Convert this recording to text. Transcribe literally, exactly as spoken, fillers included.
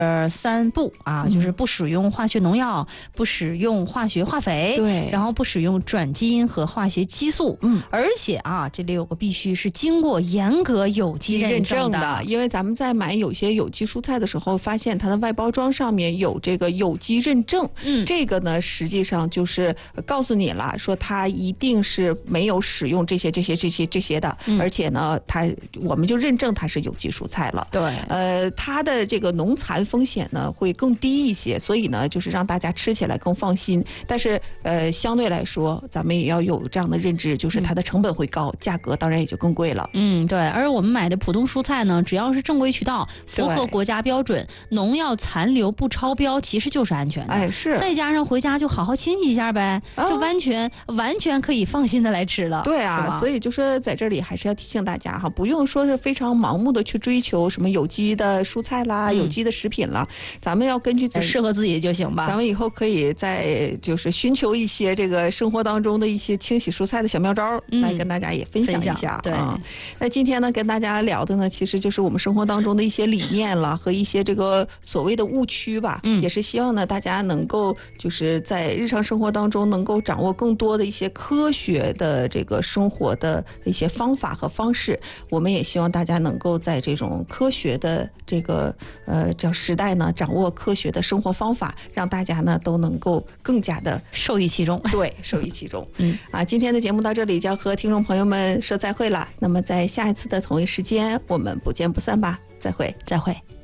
呃，三不啊，就是不使用化学农药，不使用化学化肥， 对， 然后不使用转基因和化学激素， 嗯， 而且啊，这里有个必须是经过严格有机认证的， 认证的，因为咱们在买有些有机蔬菜的时候，发现它的外包装上面有这个有机认证， 嗯， 这个呢实际上就是告诉你了，说它一定是没有使用这些这些这些这些的， 嗯、 而且呢，它我们就认证它是有机蔬菜了， 对， 呃，它的这个农残风险呢会更低一些，所以呢，就是让大家吃起来更放心。但是呃，相对来说，咱们也要有这样的认知，就是它的成本会高，嗯、价格当然也就更贵了。 嗯，对。而我们买的普通蔬菜呢，只要是正规渠道，符合国家标准，农药残留不超标，其实就是安全的。 哎，是。 再加上回家就好好清洗一下呗，啊、就完全完全可以放心的来吃了。 对啊，所以就说在这里还是要提醒大家哈，不用说是非常盲目的去追求什么有机的蔬菜啦、嗯、有机的食品啦，咱们要根据适合自己就行吧。 咱们以后可以再就是寻求一些这个生活当中的一些清洗蔬菜的小妙招，嗯、来跟大家也分享一下。 对啊，那今天呢跟大家聊的呢，其实就是我们生活当中的一些理念了和一些这个所谓的误区吧。嗯，也是希望呢大家能够就是在日常生活当中能够掌握更多的一些科学的这个生活的一些方法和方式。我们也希望大家能够在这种科学的这个呃叫时代呢，掌握科学的生活方法，让大家呢都能够更加的受益其中。 对，受益其中。 嗯啊，今天的节目到这里就要和听众朋友们说再会了。那么在下一次的同一时间，我们不见不散吧。再会， 再会。